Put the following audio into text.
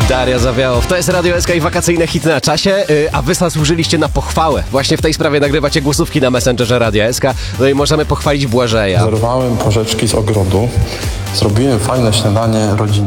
Daria Zawiałow. To jest Radio SK i wakacyjne hity na czasie, a wy zasłużyliście na pochwałę. Właśnie w tej sprawie nagrywacie głosówki na Messengerze Radia SK, no i możemy pochwalić Błażeja. Zerwałem porzeczki z ogrodu, zrobiłem fajne śniadanie rodzinne.